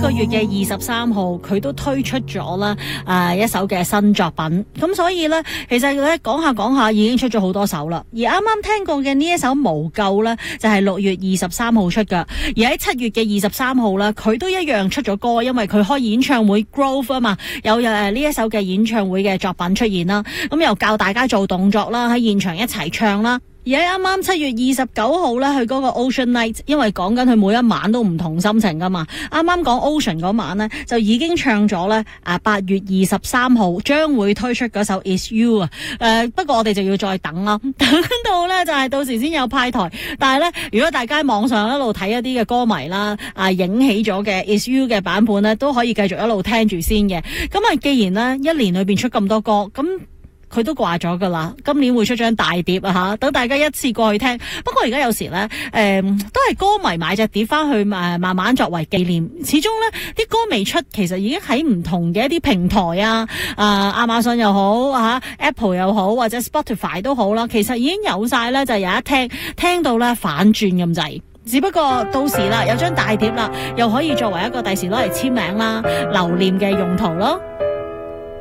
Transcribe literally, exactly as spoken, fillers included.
個月嘅二十三號，佢都推出咗啦誒一首嘅新作品。咁所以咧，其實咧講下講下已經出咗好多首啦。而啱啱聽過嘅呢一首無救咧，就係六月二十三號出噶。而喺七月嘅二十三號咧，佢都一樣出咗歌，因為佢開演唱會 Growth 啊嘛，有誒呢一首嘅演唱會嘅作品出現啦。咁又教大家做動作啦，喺現場一齊唱啦。而喺啱啱七月二十九號咧，佢嗰個 Ocean Night， 因為講緊佢每一晚都唔同心情噶嘛。啱啱講 Ocean 嗰晚咧，就已經唱咗咧啊八月二十三號將會推出嗰首 Is You 啊。誒不過我哋就要再等啦，等到咧就係到時先有派台。但係咧，如果大家喺網上一路睇一啲嘅歌迷啦，啊影起咗嘅 Is You 嘅版本咧，都可以繼續一路聽住先嘅。咁啊，既然咧一年裏邊出咁多歌，咁佢都掛咗噶啦，今年會出張大碟啊吓，等大家一次過去聽。不過而家有時咧，誒、呃、都係歌迷買隻碟翻去誒慢慢作為紀念。始終咧啲歌未出，其實已經喺唔同嘅一啲平台啊，啊亞馬遜又好啊 Apple 又好，或者 Spotify 都好啦，其實已經有晒咧，就有一聽聽到咧反轉咁滯。只不過到時啦，有張大碟啦，又可以作為一個第時攞嚟簽名啦、留念嘅用途咯。